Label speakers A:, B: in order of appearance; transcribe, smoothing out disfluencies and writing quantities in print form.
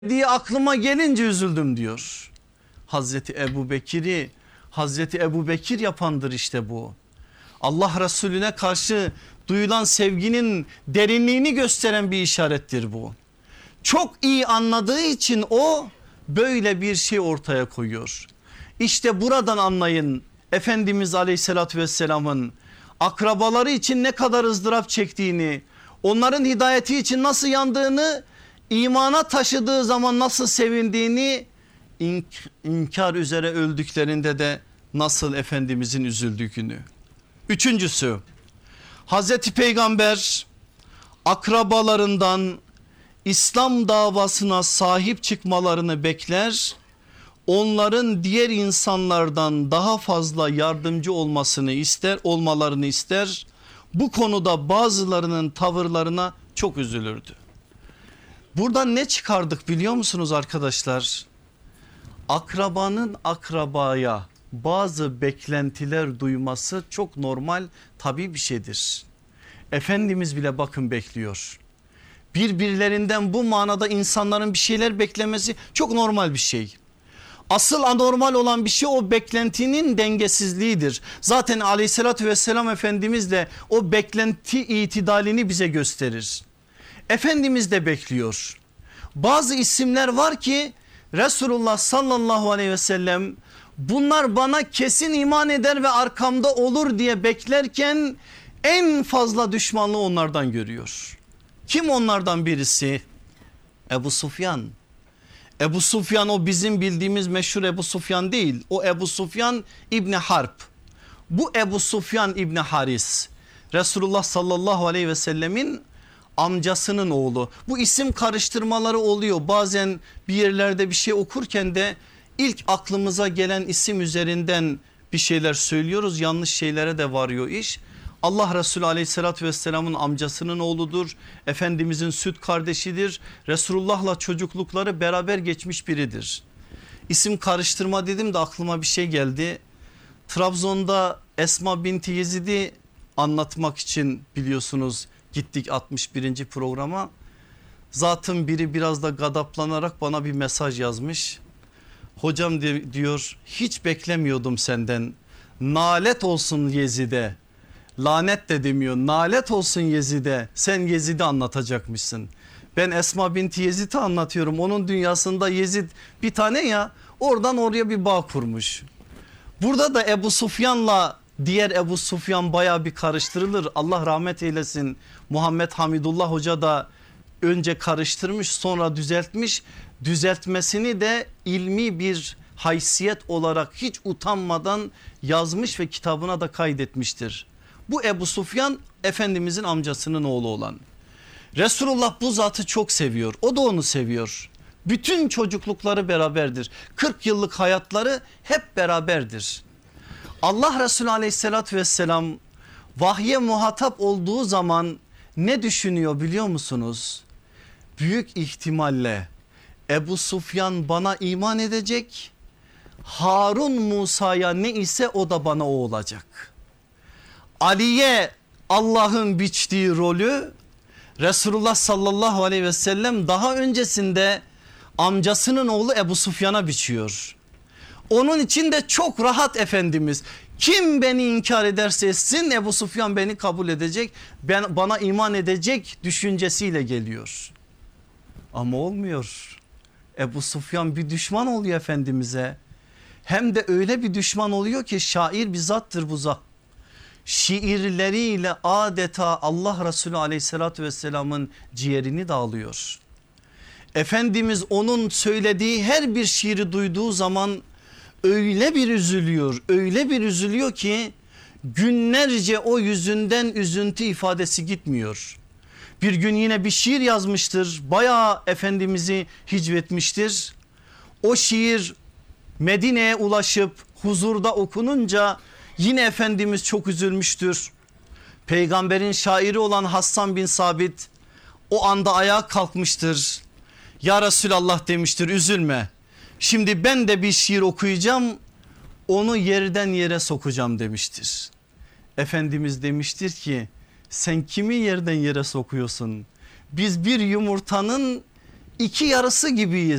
A: diye aklıma gelince üzüldüm diyor. Hazreti Ebu Bekir yapandır işte bu. Allah Resulüne karşı duyulan sevginin derinliğini gösteren bir işarettir bu. Çok iyi anladığı için o böyle bir şey ortaya koyuyor. İşte buradan anlayın Efendimiz Aleyhisselatü Vesselam'ın akrabaları için ne kadar ızdırap çektiğini, onların hidayeti için nasıl yandığını, imana taşıdığı zaman nasıl sevindiğini, inkar üzere öldüklerinde de nasıl Efendimizin üzüldüğünü. Üçüncüsü, Hazreti Peygamber akrabalarından İslam davasına sahip çıkmalarını bekler, onların diğer insanlardan daha fazla yardımcı olmalarını ister. Bu konuda bazılarının tavırlarına çok üzülürdü. Buradan ne çıkardık biliyor musunuz arkadaşlar? Akrabanın akrabaya bazı beklentiler duyması çok normal, tabii bir şeydir. Efendimiz bile bakın bekliyor. Birbirlerinden bu manada insanların bir şeyler beklemesi çok normal bir şey. Asıl anormal olan bir şey o beklentinin dengesizliğidir. Zaten aleyhissalatü vesselam Efendimiz de o beklenti itidalini bize gösterir. Efendimiz de bekliyor. Bazı isimler var ki Resulullah sallallahu aleyhi ve sellem bunlar bana kesin iman eder ve arkamda olur diye beklerken en fazla düşmanlığı onlardan görüyor. Kim onlardan birisi? Ebu Sufyan. Ebu Sufyan o bizim bildiğimiz meşhur Ebu Sufyan değil. O Ebu Sufyan İbni Harp. Bu Ebu Sufyan İbni Haris Resulullah sallallahu aleyhi ve sellemin amcasının oğlu. Bu isim karıştırmaları oluyor. Bazen bir yerlerde bir şey okurken de ilk aklımıza gelen isim üzerinden bir şeyler söylüyoruz. Yanlış şeylere de varıyor iş. Allah Resulü aleyhissalatü vesselamın amcasının oğludur. Efendimizin süt kardeşidir. Resulullah'la çocuklukları beraber geçmiş biridir. İsim karıştırma dedim de aklıma bir şey geldi. Trabzon'da Esma binti Yezid'i anlatmak için biliyorsunuz gittik 61. programa. Zatın biri biraz da gadaplanarak bana bir mesaj yazmış. Hocam diyor hiç beklemiyordum senden. Nalet olsun Yezid'e. Lanet de demiyor, nalet olsun Yezid'e, sen Yezid'i anlatacakmışsın. Ben Esma binti Yezid'i anlatıyorum, onun dünyasında Yezid bir tane ya, oradan oraya bir bağ kurmuş. Burada da Ebu Sufyan'la diğer Ebu Sufyan baya bir karıştırılır. Allah rahmet eylesin, Muhammed Hamidullah Hoca da önce karıştırmış sonra düzeltmiş. Düzeltmesini de ilmi bir haysiyet olarak hiç utanmadan yazmış ve kitabına da kaydetmiştir. Bu Ebu Sufyan Efendimizin amcasının oğlu olan. Resulullah bu zatı çok seviyor, o da onu seviyor. Bütün çocuklukları beraberdir. 40 yıllık hayatları hep beraberdir. Allah Resulü aleyhissalatü vesselam vahye muhatap olduğu zaman ne düşünüyor biliyor musunuz? Büyük ihtimalle Ebu Sufyan bana iman edecek, Harun Musa'ya ne ise o da bana o olacak. Ali'ye Allah'ın biçtiği rolü Resulullah sallallahu aleyhi ve sellem daha öncesinde amcasının oğlu Ebu Sufyan'a biçiyor. Onun için de çok rahat Efendimiz. Kim beni inkar ederse etsin Ebu Sufyan beni kabul edecek, bana iman edecek düşüncesiyle geliyor. Ama olmuyor. Ebu Sufyan bir düşman oluyor Efendimiz'e. Hem de öyle bir düşman oluyor ki şair bir zattır bu zat. Şiirleriyle adeta Allah Resulü aleyhissalatü vesselamın ciğerini dağılıyor. Efendimiz onun söylediği her bir şiiri duyduğu zaman öyle bir üzülüyor ki günlerce o yüzünden üzüntü ifadesi gitmiyor. Bir gün yine bir şiir yazmıştır, bayağı Efendimiz'i hicvetmiştir. O şiir Medine'ye ulaşıp huzurda okununca yine Efendimiz çok üzülmüştür. Peygamberin şairi olan Hassan bin Sabit o anda ayağa kalkmıştır. Ya Resulallah demiştir, üzülme. Şimdi ben de bir şiir okuyacağım, onu yerden yere sokacağım demiştir. Efendimiz demiştir ki sen kimi yerden yere sokuyorsun? Biz bir yumurtanın iki yarısı gibiyiz.